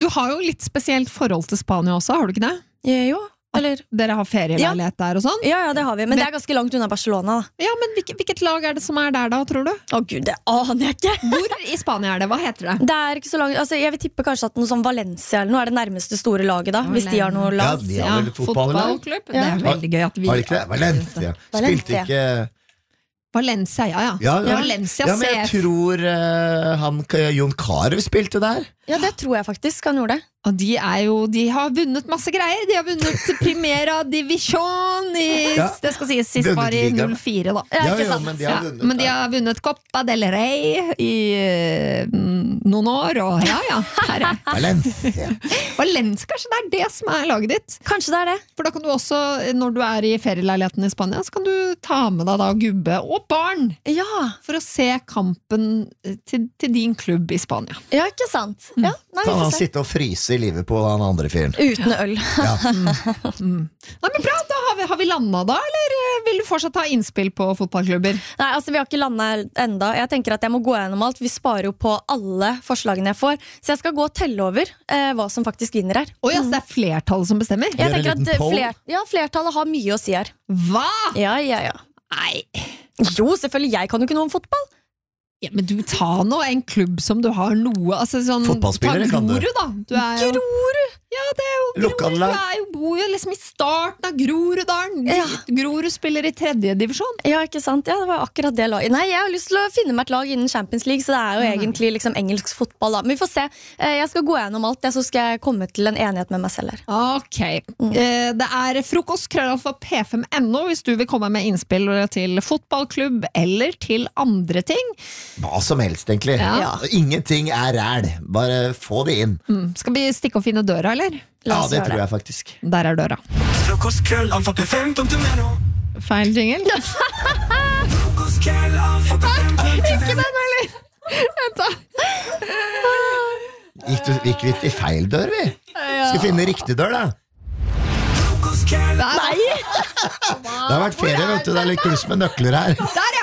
du har jo litt spesielt forhold til Spania også, har du ikke det? Jo, eller Dere har ferieleilighet der og sånn? Ja, det har vi, men det ganske langt unna Barcelona da. Ja, men hvilket lag det som der da, tror du? Gud, det aner jeg ikke. Hvor i Spania det? Hva heter det? Det ikke så langt, altså jeg vil tippe kanskje at noe sånn Valencia eller noe det nærmeste store laget da, hvis de har noe lag. Ja, de har vel fotballklubb. Det veldig gøy at vi... Har de ikke det? Valencia. Spilte ikke... Valencia, ja. Valencia men jeg tror Jon Carew spilte der. Ja, det tror jeg faktisk han gjorde det. Og de har vunnet masse greier. De har vunnet Primera Division det skal sies sist var i 04 da. Men de har vunnet Copa del Rey i noen år, og her Valencia. Valencia, kanskje det det som laget ditt? Kanskje det det. For da kan du også, når du i ferieleiligheten i Spania, så kan du ta med deg da gubbe og barn for å se kampen til din klubb i Spania. Ja, ikke sant? Ja, kan han sitte og fryse i livet på den andre fyren uten øl. Nei, men bra, da har vi landet da, eller vil du fortsatt ta innspill på fotballklubber? Nei, altså vi har ikke landet enda. Jeg tenker at jeg må gå gjennom alt. Vi sparer jo på alle forslagene jeg får, så jeg skal gå og telle over hva som faktisk vinner her. Så det flertallet som bestemmer? Jeg tenker at flertallet har mye å si her. Hva? Ja. Nei. Jo, selvfølgelig, jeg kan jo ikke noe om fotball. Ja, men du tar nå en klubb som du har noe sånn, fotballspillere kan du. Grorud! Ja, det jo Grorud. Du bor jo liksom i starten av Groruddalen. Grorud spiller i 3. divisjon. Ja, ikke sant? Ja, det var akkurat det laget. Nei, jeg har lyst til å finne meg et lag innen Champions League, så det jo egentlig liksom engelsk fotball da. Men vi får se. Jeg skal gå gjennom alt det, så skal jeg komme til en enighet med meg selv her. Ok. Det frokost@p5.no hvis du vil komme med innspill til fotballklubb eller til andre ting. Hva som helst, egentlig. Ingenting ræl. Bare få det inn. Skal vi stikke og finne døra, eller? Ja, det tror jeg faktisk. Der døra. Feil jingle. Ikke den, eller? Vent da. Gikk vi til feil dør, vi? Skal vi finne riktig dør, da? Nei! Det har vært ferie, vet du. Det litt kluss med nøkler her. Der,